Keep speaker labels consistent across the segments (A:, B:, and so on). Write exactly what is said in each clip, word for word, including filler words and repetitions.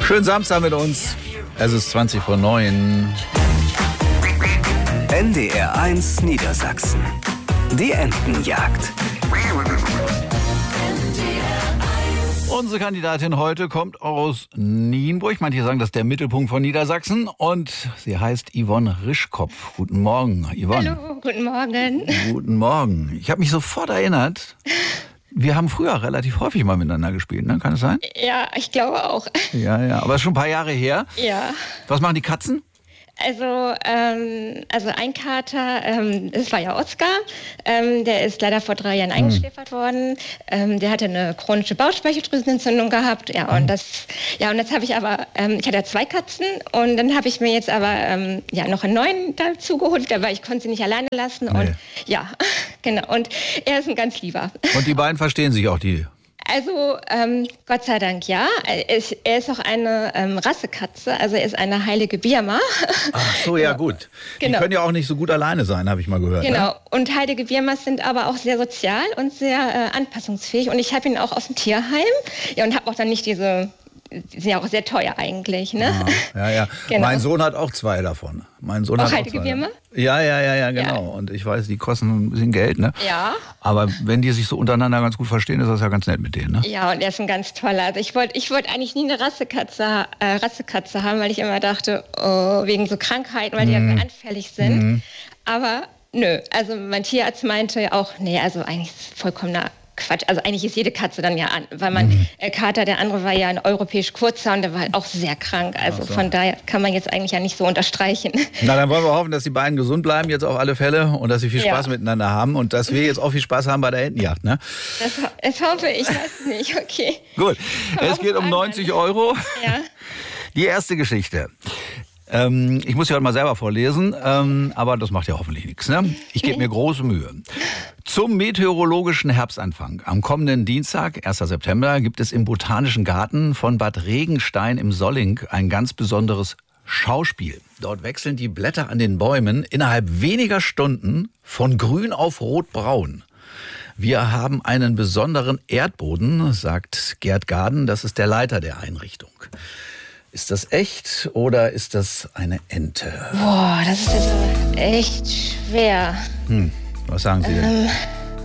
A: Schönen Samstag mit uns. Es ist zwanzig vor neun.
B: N D R eins Niedersachsen. Die Entenjagd.
A: Unsere Kandidatin heute kommt aus Nienburg. Manche sagen, das ist der Mittelpunkt von Niedersachsen. Und sie heißt Yvonne Rischkopf. Guten Morgen, Yvonne.
C: Hallo, guten Morgen.
A: Guten Morgen. Ich habe mich sofort erinnert, wir haben früher relativ häufig mal miteinander gespielt, ne? Kann es sein?
C: Ja, ich glaube auch.
A: Ja, ja. Aber es ist schon ein paar Jahre her.
C: Ja.
A: Was machen die Katzen?
C: Also, ähm, also ein Kater, ähm, das war ja Oskar, ähm, der ist leider vor drei Jahren eingeschläfert worden. Ähm, der hatte eine chronische Bauchspeicheldrüsenentzündung gehabt. Ja, und das, ja, und jetzt habe ich aber, ähm, ich hatte ja zwei Katzen und dann habe ich mir jetzt aber ähm, ja noch einen neuen dazu geholt, aber ich konnte sie nicht alleine lassen.
A: Nee.
C: Und ja, genau. Und er ist ein ganz lieber.
A: Und die beiden verstehen sich auch, die.
C: Also, ähm, Gott sei Dank ja. Er ist, er ist auch eine ähm, Rassekatze, also er ist eine heilige Birma.
A: Ach so, ja gut.
C: Genau.
A: Die können ja auch nicht so gut alleine sein, habe ich mal gehört.
C: Genau,
A: Ne?
C: und heilige Birmas sind aber auch sehr sozial und sehr äh, anpassungsfähig. Und ich habe ihn auch aus dem Tierheim. Ja, und habe auch dann nicht diese, die sind ja auch sehr teuer eigentlich, ne?
A: Ja, ja. ja.
C: Genau.
A: Mein Sohn hat auch zwei davon. Mein Sohn
C: Auch
A: hat
C: heilige
A: auch zwei.
C: Birma?
A: Ja, ja, ja, ja, genau.
C: Ja.
A: Und ich weiß, die kosten ein bisschen Geld, ne?
C: Ja.
A: Aber wenn die sich so untereinander ganz gut verstehen, ist das ja ganz nett mit denen, ne?
C: Ja, und er ist ein ganz toller. Also ich wollte ich wollt eigentlich nie eine Rassekatze, äh, Rassekatze haben, weil ich immer dachte, oh, wegen so Krankheiten, weil die ja sehr anfällig sind.
A: Mhm.
C: Aber nö, also mein Tierarzt meinte auch, nee, also eigentlich ist es vollkommener Quatsch. Also eigentlich ist jede Katze dann ja an, weil mein
A: Mhm.
C: äh, Kater, der andere war ja ein europäisch Kurzer und der war halt auch sehr krank. Also
A: so.
C: von daher kann man jetzt eigentlich ja nicht so unterstreichen.
A: Na, dann wollen wir hoffen, dass die beiden gesund bleiben, jetzt auf alle Fälle, und dass sie viel
C: Ja.
A: Spaß miteinander haben und dass wir jetzt auch viel Spaß haben bei der Entenjagd, ne?
C: Das, das hoffe ich, weiß es nicht, okay.
A: Gut,
C: wir
A: es geht um
C: auch
A: neunzig Euro.
C: Ja.
A: Die erste Geschichte. Ähm, ich muss sie heute mal selber vorlesen, ähm, aber das macht ja hoffentlich nichts. Ne? Ich gebe mir große Mühe. Zum meteorologischen Herbstanfang am kommenden Dienstag, ersten September, gibt es im Botanischen Garten von Bad Regenstein im Solling ein ganz besonderes Schauspiel. Dort wechseln die Blätter an den Bäumen innerhalb weniger Stunden von grün auf rotbraun. Wir haben einen besonderen Erdboden, sagt Gerd Gaden, das ist der Leiter der Einrichtung. Ist das echt oder ist das eine Ente?
C: Boah, das ist jetzt aber echt schwer.
A: Hm, was sagen Sie denn?
C: Ähm,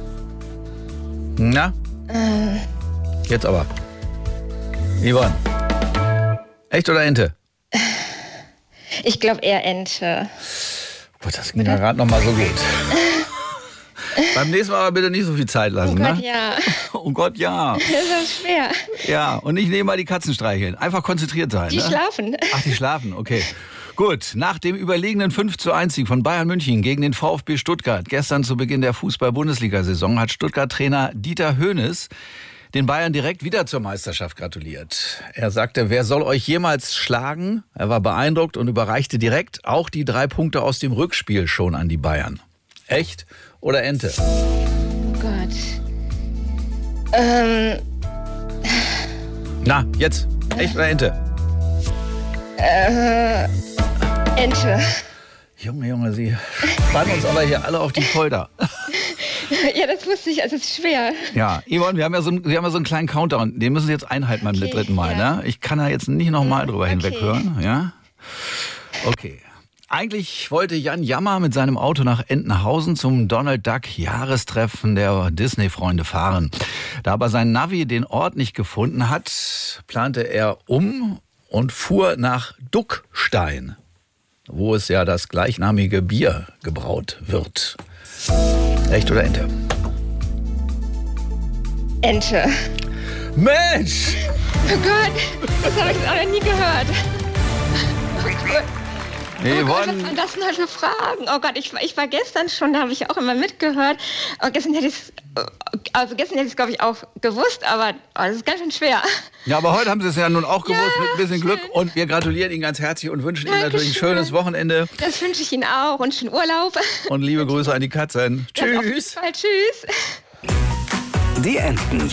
A: Na?
C: ähm,
A: Jetzt aber. Yvonne. Echt oder Ente?
C: ich glaube eher Ente.
A: Gut, das ging ja gerade noch mal so gut. Beim nächsten Mal aber bitte nicht so viel Zeit lassen,
C: Oh Gott,
A: ne?
C: ja.
A: Oh Gott, ja.
C: Das ist schwer.
A: Ja, und nicht nebenbei die Katzen streicheln. Einfach konzentriert sein.
C: Die
A: ne?
C: schlafen.
A: Ach, die schlafen, okay. Gut, nach dem überlegenen fünf zu eins Sieg von Bayern München gegen den VfB Stuttgart gestern zu Beginn der Fußball-Bundesliga-Saison hat Stuttgart-Trainer Dieter Hoeneß den Bayern direkt wieder zur Meisterschaft gratuliert. Er sagte, wer soll euch jemals schlagen? Er war beeindruckt und überreichte direkt auch die drei Punkte aus dem Rückspiel schon an die Bayern. Echt oder Ente?
C: Oh Gott. Ähm,
A: Na, jetzt. Echt oder Ente?
C: äh, Ente.
A: Junge, Junge, Sie spannen uns aber hier alle auf die Folter.
C: Ja, das wusste ich, also es ist schwer.
A: Ja, Yvonne, wir haben ja so, einen- wir haben ja so einen kleinen Countdown. Den müssen Sie jetzt einhalten beim
C: Okay,
A: dritten Mal.
C: ja.
A: Ne? Ich kann da jetzt nicht nochmal drüber
C: Okay.
A: hinweghören. Ja? Okay. Eigentlich wollte Jan Jammer mit seinem Auto nach Entenhausen zum Donald Duck Jahrestreffen der Disney-Freunde fahren. Da aber sein Navi den Ort nicht gefunden hat, plante er um und fuhr nach Duckstein, wo es ja das gleichnamige Bier gebraut wird. Echt oder Ente?
C: Ente.
A: Mensch!
C: Oh Gott, das habe ich auch noch nie gehört. Oh Gott, was waren das denn heute für Fragen? Oh Gott, ich, ich war gestern schon, da habe ich auch immer mitgehört. Und gestern hätte ich es, also gestern hätte ich es, glaube ich, auch gewusst, aber oh, das ist ganz schön schwer.
A: Ja, aber heute haben Sie es ja nun auch gewusst,
C: Ja,
A: mit ein bisschen
C: schön.
A: Glück. Und wir gratulieren Ihnen ganz herzlich und wünschen Ihnen natürlich ein
C: Dankeschön.
A: schönes Wochenende.
C: Das wünsche ich Ihnen auch und schönen Urlaub.
A: Und liebe Grüße an die Katzen.
C: Das auf jeden
A: Tschüss.
C: Fall. Tschüss.
B: Die Entenjagd.